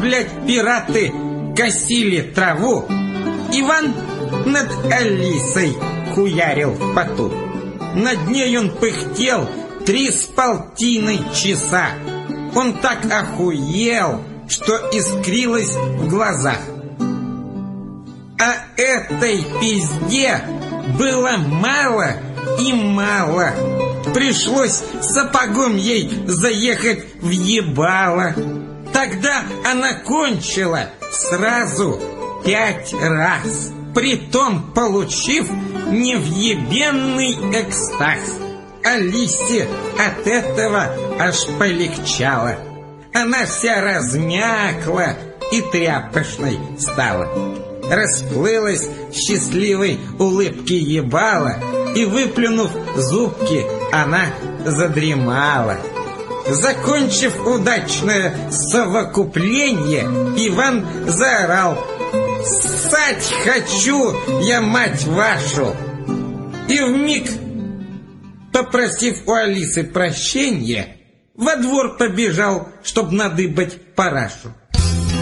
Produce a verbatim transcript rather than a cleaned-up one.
блядь, пираты косили траву, Иван над Алисой хуярил в поту. Над ней он пыхтел три с полтиной часа. Он так охуел, что искрилось в глазах. А этой пизде было мало и мало. Пришлось сапогом ей заехать в ебало. Тогда она кончила сразу пять раз, притом получив невъебенный экстаз. Алисе от этого аж полегчало. Она вся размякла и тряпочной стала. Расплылась в счастливой улыбке ебала, и, выплюнув зубки, она задремала. Закончив удачное совокупление, Иван заорал: «Ссать хочу я, мать вашу!» И вмиг, попросив у Алисы прощения, во двор побежал, чтоб надыбать парашу.